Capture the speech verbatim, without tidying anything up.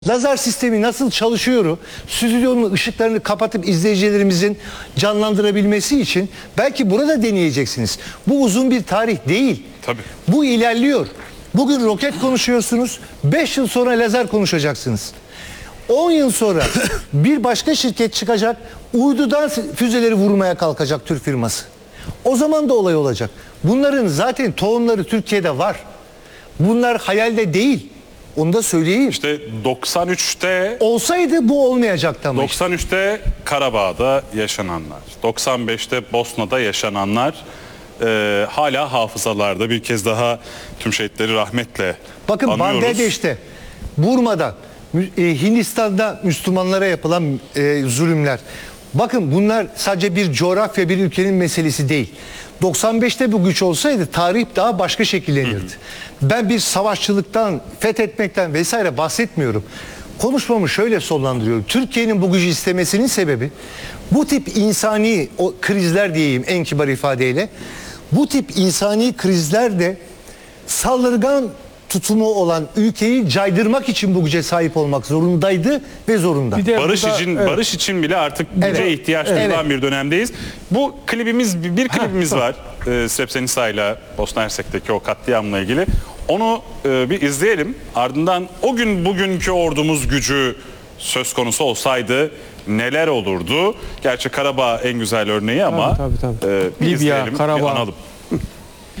Lazer sistemi nasıl çalışıyor? Stüdyonun ışıklarını kapatıp izleyicilerimizin canlandırabilmesi için belki burada deneyeceksiniz. Bu uzun bir tarih değil. Tabii. Bu ilerliyor. Bugün roket konuşuyorsunuz. beş yıl sonra lazer konuşacaksınız. on yıl sonra bir başka şirket çıkacak. Uydudan füzeleri vurmaya kalkacak Türk firması. O zaman da olay olacak. Bunların zaten tohumları Türkiye'de var. Bunlar hayalde değil. Onu da söyleyeyim. İşte doksan üçte Olsaydı bu olmayacaktı ama. işte. doksan üçte Karabağ'da yaşananlar, doksan beşte Bosna'da yaşananlar e, hala hafızalarda. Bir kez daha tüm şehitleri rahmetle Bakın anıyoruz. Bangladeş'te, Burma'da, Mü- e, Hindistan'da Müslümanlara yapılan e, zulümler. Bakın bunlar sadece bir coğrafya, bir ülkenin meselesi değil. doksan beşte bu güç olsaydı tarih daha başka şekillenirdi. Ben bir savaşçılıktan, fethetmekten vesaire bahsetmiyorum. Konuşmamı şöyle sonlandırıyorum. Türkiye'nin bu gücü istemesinin sebebi bu tip insani o krizler diyeyim en kibar ifadeyle. Bu tip insani krizlerde saldırgan tutumu olan ülkeyi caydırmak için bu güce sahip olmak zorundaydı ve zorunda. Bir de Barış burada- için evet. barış için bile artık güce Evet. ihtiyaç Evet. duyulan bir dönemdeyiz. Bu klibimiz bir klibimiz var. Ee, Srebrenica ile Bosna Hersek'teki o katliamla ilgili. Onu e, bir izleyelim. Ardından o gün bugünkü ordumuz gücü söz konusu olsaydı neler olurdu? Gerçi Karabağ en güzel örneği ama Tabii, tabii, tabii. e, bir Libya, izleyelim, bir Karabağ. analım.